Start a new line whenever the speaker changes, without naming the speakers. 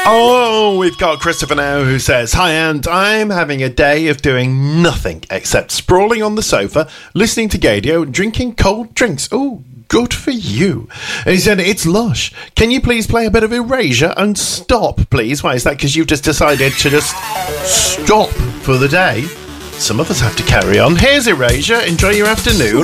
Oh, we've got Christopher now who says, "Hi, and I'm having a day of doing nothing except sprawling on the sofa, listening to Gadio, and drinking cold drinks. Oh, good for you." And he said, "It's lush. Can you please play a bit of Erasure and stop, please?" Why is that? Because you've just decided to just stop for the day. Some of us have to carry on. Here's Erasure. Enjoy your afternoon.